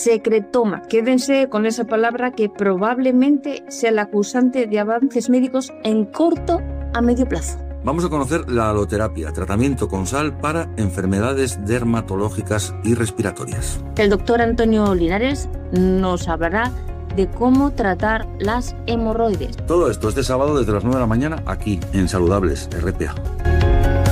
secretoma. Quédense con esa palabra que probablemente sea la causante de avances médicos en corto a medio plazo. Vamos a conocer la aloterapia, tratamiento con sal para enfermedades dermatológicas y respiratorias. El doctor Antonio Linares nos hablará de cómo tratar las hemorroides. Todo esto este sábado desde las 9 de la mañana aquí en Saludables RPA.